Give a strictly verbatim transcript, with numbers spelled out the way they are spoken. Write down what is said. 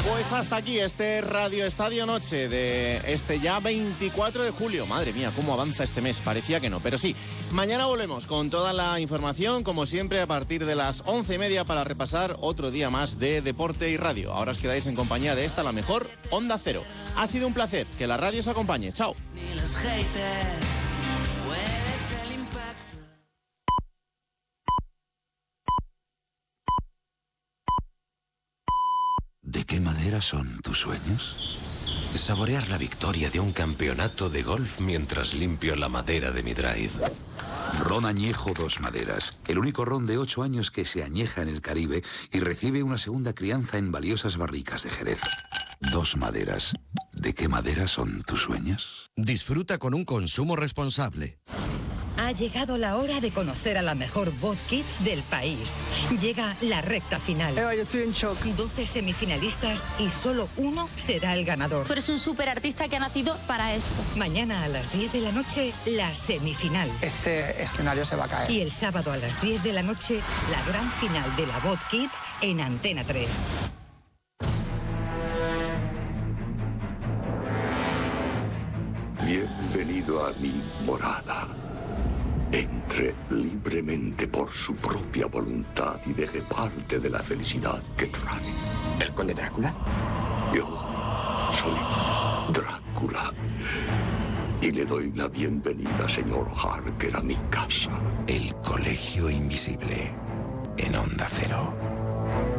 Pues hasta aquí este Radio Estadio Noche de este ya veinticuatro de julio. Madre mía, cómo avanza este mes. Parecía que no, pero sí. Mañana volvemos con toda la información, como siempre, a partir de las once y media para repasar otro día más de deporte y radio. Ahora os quedáis en compañía de esta, la mejor, Onda Cero. Ha sido un placer. Que la radio os acompañe. Chao. ¿De qué madera son tus sueños? Saborear la victoria de un campeonato de golf mientras limpio la madera de mi drive. Ron Añejo Dos Maderas, el único ron de ocho años que se añeja en el Caribe y recibe una segunda crianza en valiosas barricas de Jerez. Dos Maderas. ¿De qué madera son tus sueños? Disfruta con un consumo responsable. Ha llegado la hora de conocer a la mejor voz kids del país. Llega la recta final. Eva, yo estoy en shock. doce semifinalistas y solo uno será el ganador. Tú eres un súper artista que ha nacido para esto. Mañana a las diez de la noche, la semifinal. Este escenario se va a caer. Y el sábado a las diez de la noche, la gran final de la voz kids en Antena tres. Bienvenido a mi morada. Entre libremente por su propia voluntad y deje parte de la felicidad que trae. ¿El conde Drácula? Yo soy Drácula. Y le doy la bienvenida, señor Harker, a mi casa. El Colegio Invisible en Onda Cero.